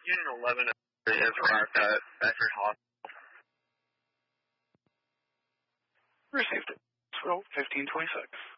Unit 11 has arrived at Bedford Hospital. Received it. 1526.